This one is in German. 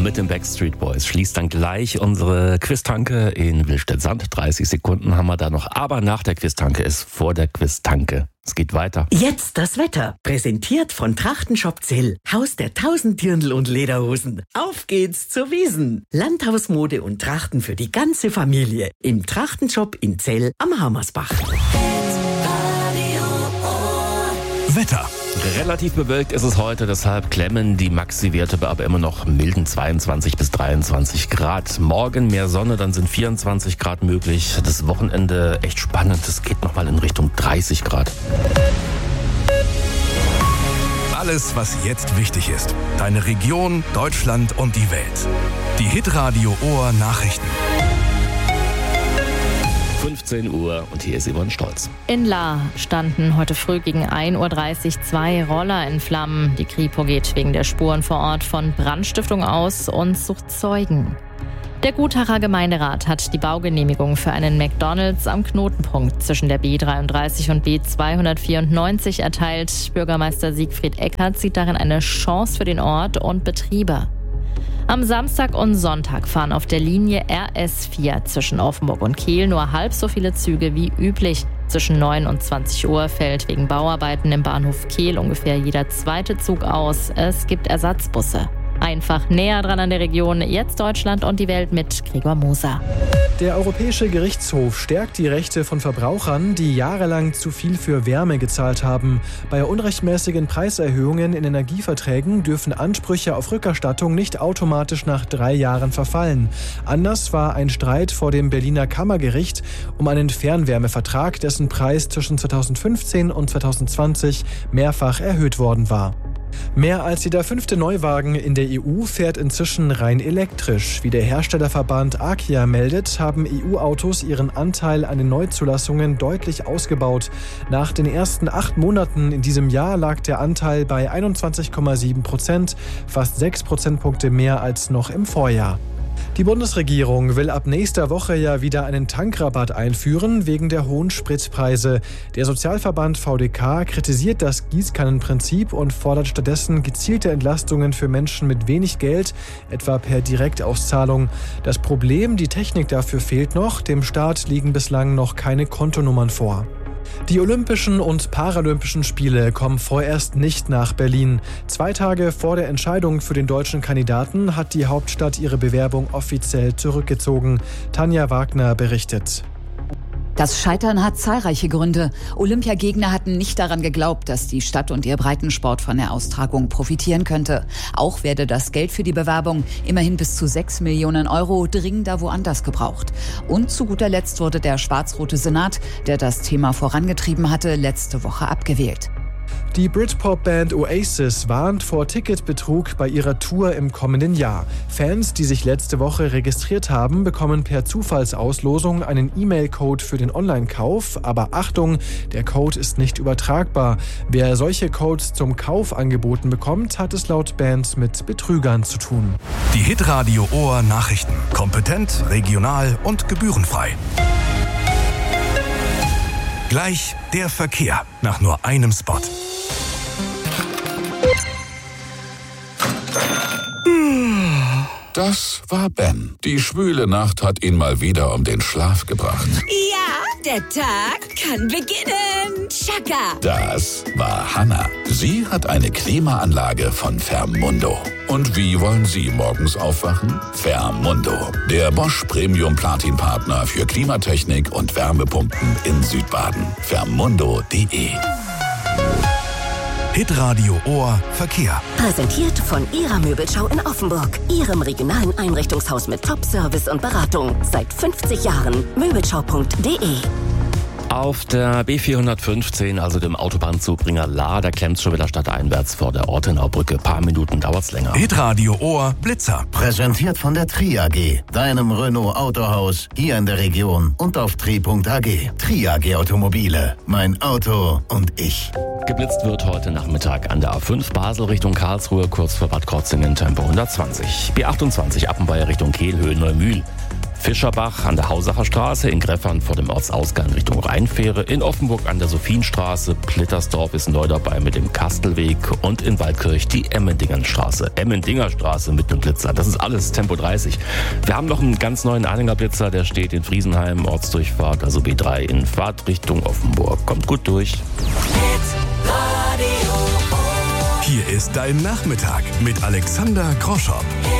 mit den Backstreet Boys schließt dann gleich unsere Quiztanke in Willstedt-Sand. 30 Sekunden haben wir da noch, aber nach der Quiztanke ist vor der Quiztanke. Es geht weiter. Jetzt das Wetter. Präsentiert von Trachtenshop Zell. Haus der 1000 Dirndl und Lederhosen. Auf geht's zur Wiesn. Landhausmode und Trachten für die ganze Familie. Im Trachtenshop in Zell am Hammersbach. Wetter. Relativ bewölkt ist es heute, deshalb klemmen die Maxi-Werte aber immer noch milden 22 bis 23 Grad. Morgen mehr Sonne, dann sind 24 Grad möglich. Das Wochenende echt spannend, es geht nochmal in Richtung 30 Grad. Alles, was jetzt wichtig ist. Deine Region, Deutschland und die Welt. Die Hitradio Ohr Nachrichten. 15 Uhr und hier ist Yvonne Stolz. In Lahr standen heute früh gegen 1.30 Uhr 2 Roller in Flammen. Die Kripo geht wegen der Spuren vor Ort von Brandstiftung aus und sucht Zeugen. Der Gutacher Gemeinderat hat die Baugenehmigung für einen McDonald's am Knotenpunkt zwischen der B33 und B294 erteilt. Bürgermeister Siegfried Eckert sieht darin eine Chance für den Ort und Betriebe. Am Samstag und Sonntag fahren auf der Linie RS4 zwischen Offenburg und Kehl nur halb so viele Züge wie üblich. Zwischen 9 und 20 Uhr fällt wegen Bauarbeiten im Bahnhof Kehl ungefähr jeder zweite Zug aus. Es gibt Ersatzbusse. Einfach näher dran an der Region, jetzt Deutschland und die Welt mit Gregor Moser. Der Europäische Gerichtshof stärkt die Rechte von Verbrauchern, die jahrelang zu viel für Wärme gezahlt haben. Bei unrechtmäßigen Preiserhöhungen in Energieverträgen dürfen Ansprüche auf Rückerstattung nicht automatisch nach 3 Jahren verfallen. Anders war ein Streit vor dem Berliner Kammergericht um einen Fernwärmevertrag, dessen Preis zwischen 2015 und 2020 mehrfach erhöht worden war. Mehr als jeder 5. Neuwagen in der EU fährt inzwischen rein elektrisch. Wie der Herstellerverband AKIA meldet, haben EU-Autos ihren Anteil an den Neuzulassungen deutlich ausgebaut. Nach den ersten 8 Monaten in diesem Jahr lag der Anteil bei 21,7%, fast 6 Prozentpunkte mehr als noch im Vorjahr. Die Bundesregierung will ab nächster Woche ja wieder einen Tankrabatt einführen wegen der hohen Spritpreise. Der Sozialverband VDK kritisiert das Gießkannenprinzip und fordert stattdessen gezielte Entlastungen für Menschen mit wenig Geld, etwa per Direktauszahlung. Das Problem, die Technik dafür fehlt noch. Dem Staat liegen bislang noch keine Kontonummern vor. Die Olympischen und Paralympischen Spiele kommen vorerst nicht nach Berlin. 2 Tage vor der Entscheidung für den deutschen Kandidaten hat die Hauptstadt ihre Bewerbung offiziell zurückgezogen. Tanja Wagner berichtet. Das Scheitern hat zahlreiche Gründe. Olympiagegner hatten nicht daran geglaubt, dass die Stadt und ihr Breitensport von der Austragung profitieren könnte. Auch werde das Geld für die Bewerbung, immerhin bis zu 6 Millionen Euro, dringender woanders gebraucht. Und zu guter Letzt wurde der schwarz-rote Senat, der das Thema vorangetrieben hatte, letzte Woche abgewählt. Die Britpop-Band Oasis warnt vor Ticketbetrug bei ihrer Tour im kommenden Jahr. Fans, die sich letzte Woche registriert haben, bekommen per Zufallsauslosung einen E-Mail-Code für den Online-Kauf. Aber Achtung, der Code ist nicht übertragbar. Wer solche Codes zum Kauf angeboten bekommt, hat es laut Band mit Betrügern zu tun. Die Hitradio Ohr Nachrichten. Kompetent, regional und gebührenfrei. Gleich der Verkehr nach nur einem Spot. Das war Ben. Die schwüle Nacht hat ihn mal wieder um den Schlaf gebracht. Ja, der Tag kann beginnen. Chaka. Das war Hannah. Sie hat eine Klimaanlage von Fermundo. Und wie wollen Sie morgens aufwachen? Fermundo, der Bosch Premium Platin Partner für Klimatechnik und Wärmepumpen in Südbaden. Fermundo.de. Hitradio Ohr Verkehr. Präsentiert von Ihrer Möbelschau in Offenburg. Ihrem regionalen Einrichtungshaus mit Top-Service und Beratung. Seit 50 Jahren. Möbelschau.de. Auf der B415, also dem Autobahnzubringer Lahr, da klemmt es schon wieder stadteinwärts vor der Ortenaubrücke. Paar Minuten dauert's länger. Hitradio Ohr Blitzer. Präsentiert von der Tri AG, deinem Renault Autohaus hier in der Region und auf tri.ag. Tri AG Automobile, mein Auto und ich. Geblitzt wird heute Nachmittag an der A5 Basel Richtung Karlsruhe, kurz vor Bad Krotzingen, Tempo 120. B28 Appenweier Richtung Kehl, Höhe Neumühl. Fischerbach an der Hausacher Straße, in Greffern vor dem Ortsausgang Richtung Rheinfähre, in Offenburg an der Sophienstraße, Plittersdorf ist neu dabei mit dem Kastelweg und in Waldkirch die Emmendingerstraße mit einem Blitzer. Das ist alles Tempo 30. Wir haben noch einen ganz neuen Anhängerblitzer, der steht in Friesenheim, Ortsdurchfahrt, also B3 in Fahrtrichtung Offenburg. Kommt gut durch. Hier ist dein Nachmittag mit Alexander Groschopp.